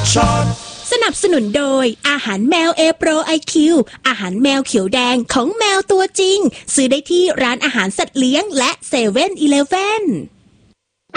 ช็อตสนับสนุนโดยอาหารแมว A Pro IQ อาหารแมวเขียวแดงของแมวตัวจริงซื้อได้ที่ร้านอาหารสัตว์เลี้ยงและ7-Eleven